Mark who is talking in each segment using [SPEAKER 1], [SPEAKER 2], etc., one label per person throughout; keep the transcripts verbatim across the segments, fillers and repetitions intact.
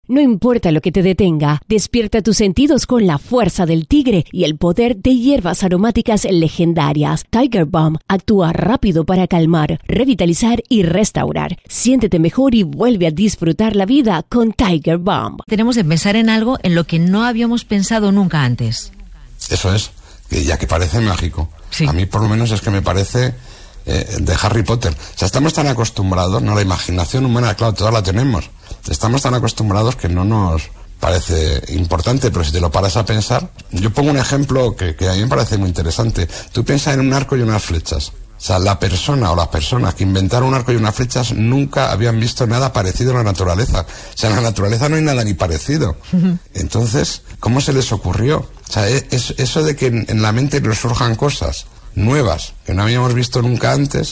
[SPEAKER 1] No importa lo que te detenga, despierta tus sentidos con la fuerza del tigre y el poder de hierbas aromáticas legendarias. Tiger Balm actúa rápido para calmar, revitalizar y restaurar. Siéntete mejor y vuelve a disfrutar la vida con Tiger Balm.
[SPEAKER 2] Tenemos que pensar en algo en lo que no habíamos pensado nunca antes.
[SPEAKER 3] Eso es, ya que parece mágico.
[SPEAKER 2] Sí.
[SPEAKER 3] A mí por lo menos es que me parece eh, de Harry Potter. O sea, estamos tan acostumbrados, ¿no? La imaginación humana, claro, toda la tenemos. Estamos tan acostumbrados que no nos parece importante, pero si te lo paras a pensar, yo pongo un ejemplo que, que a mí me parece muy interesante. Tú piensas en un arco y unas flechas. O sea, la persona o las personas que inventaron un arco y unas flechas nunca habían visto nada parecido a la naturaleza. O sea, en la naturaleza no hay nada ni parecido. Entonces, ¿cómo se les ocurrió? O sea, es, eso de que en, en la mente nos surjan cosas nuevas que no habíamos visto nunca antes,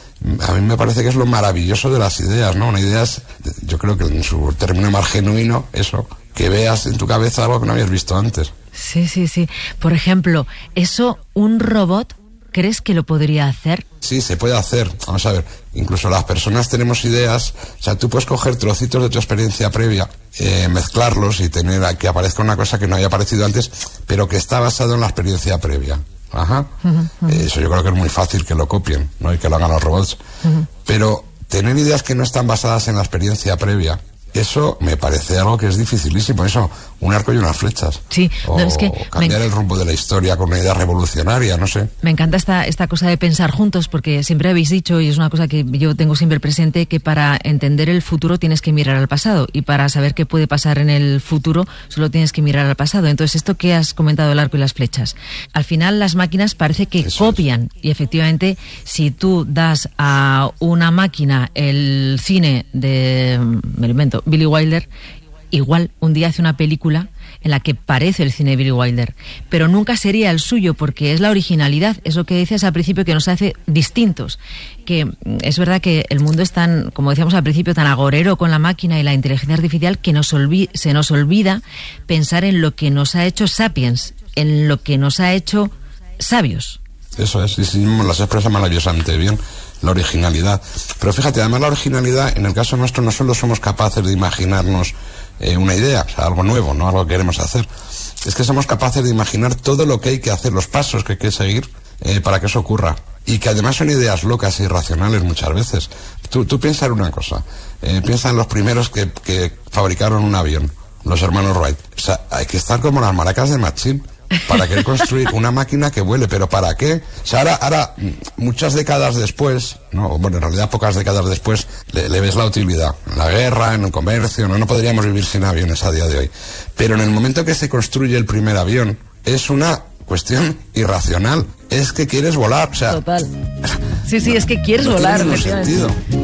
[SPEAKER 3] a mí me parece que es lo maravilloso de las ideas, ¿no? Una idea es, yo creo que en su término más genuino, eso, que veas en tu cabeza algo que no habías visto antes.
[SPEAKER 2] Sí, sí, sí. Por ejemplo, eso, un robot, ¿crees que lo podría hacer?
[SPEAKER 3] Sí, se puede hacer. Vamos a ver, incluso las personas tenemos ideas. O sea, tú puedes coger trocitos de tu experiencia previa, eh, mezclarlos y tener a que aparezca una cosa que no haya aparecido antes, pero que está basado en la experiencia previa. Ajá. Uh-huh, uh-huh. Eh, eso yo creo que es muy fácil que lo copien, ¿no? Y que lo hagan los robots. Uh-huh. Pero tener ideas que no están basadas en la experiencia previa, eso me parece algo que es dificilísimo. Eso, un arco y unas flechas.
[SPEAKER 2] Sí,
[SPEAKER 3] o
[SPEAKER 2] no, es que
[SPEAKER 3] cambiar
[SPEAKER 2] me...
[SPEAKER 3] el rumbo de la historia con una idea revolucionaria, no sé.
[SPEAKER 2] Me encanta esta, esta cosa de pensar juntos, porque siempre habéis dicho, y es una cosa que yo tengo siempre presente, que para entender el futuro tienes que mirar al pasado, y para saber qué puede pasar en el futuro solo tienes que mirar al pasado. Entonces, esto que has comentado, el arco y las flechas, al final las máquinas parece que Eso copian, es. Y efectivamente, si tú das a una máquina el cine de, me lo invento, Billy Wilder, igual un día hace una película en la que parece el cine de Billy Wilder, pero nunca sería el suyo, porque es la originalidad, es lo que dices al principio, que nos hace distintos. Que es verdad que el mundo es tan, como decíamos al principio, tan agorero con la máquina y la inteligencia artificial, que nos olvi- se nos olvida pensar en lo que nos ha hecho sapiens, en lo que nos ha hecho sabios.
[SPEAKER 3] Eso es, y sí, las expresa maravillosamente bien, la originalidad. Pero fíjate, además la originalidad, en el caso nuestro, no solo somos capaces de imaginarnos eh, una idea, o sea, algo nuevo, no algo que queremos hacer, es que somos capaces de imaginar todo lo que hay que hacer, los pasos que hay que seguir eh, para que eso ocurra. Y que además son ideas locas e irracionales muchas veces. Tú, tú piensa en una cosa, eh, piensa en los primeros que, que fabricaron un avión, los hermanos Wright. O sea, hay que estar como las maracas de Machín para querer construir una máquina que vuele, pero ¿para qué? O sea, ahora, ahora muchas décadas después, no, bueno, en realidad pocas décadas después, le, le ves la utilidad. En la guerra, en el comercio, no, no podríamos vivir sin aviones a día de hoy. Pero en el momento que se construye el primer avión, es una cuestión irracional. Es que quieres volar, o sea...
[SPEAKER 2] Total. Sí, sí,
[SPEAKER 3] no,
[SPEAKER 2] es que quieres
[SPEAKER 3] no
[SPEAKER 2] volar.
[SPEAKER 3] Tiene ningún sentido.